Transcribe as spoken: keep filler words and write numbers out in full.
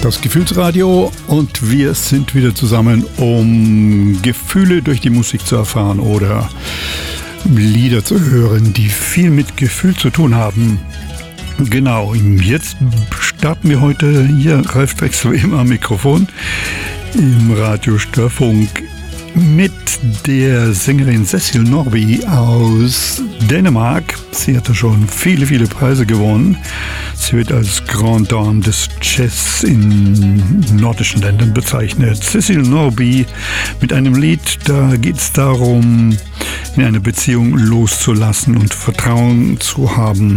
Das Gefühlsradio und wir sind wieder zusammen, um Gefühle durch die Musik zu erfahren oder Lieder zu hören, die viel mit Gefühl zu tun haben. Genau, jetzt starten wir heute hier, Ralf Drechsel wie immer am Mikrofon, im Radio Störfunk mit der Sängerin Cecil Norby aus Dänemark. Sie hatte schon viele, viele Preise gewonnen. Sie wird als Grande Dame des Jazz in nordischen Ländern bezeichnet. Cecil Norby mit einem Lied, da geht es darum, in einer Beziehung loszulassen und Vertrauen zu haben.